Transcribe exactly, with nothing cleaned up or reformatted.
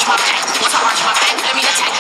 watch my back. Once I watch my back, let me attack.